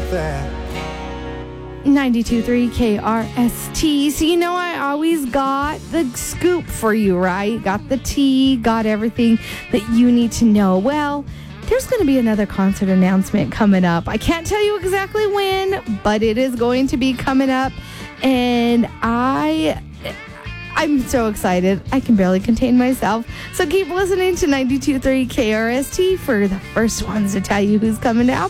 that. 92.3 KRST. So, I always got the scoop for you, right? Got the tea, got everything that you need to know. Well, there's going to be another concert announcement coming up. I can't tell you exactly when, but it is going to be coming up. And I'm so excited. I can barely contain myself. So keep listening to 92.3 KRST for the first ones to tell you who's coming out.